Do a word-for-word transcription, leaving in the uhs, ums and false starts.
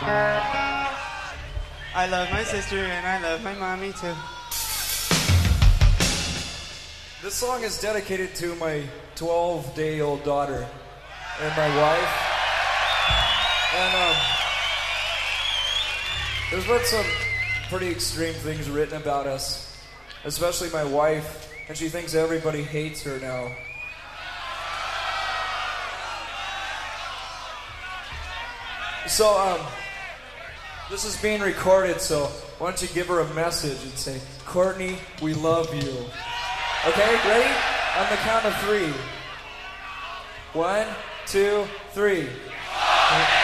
I love my sister and I love my mommy too. This song is dedicated to my twelve-day-old daughter and my wife. And um, there's been some pretty extreme things written about us, especially my wife, and she thinks everybody hates her now. So, um, this is being recorded, so why don't you give her a message and say, Courtney, we love you. Okay, ready? On the count of three. One, two, three.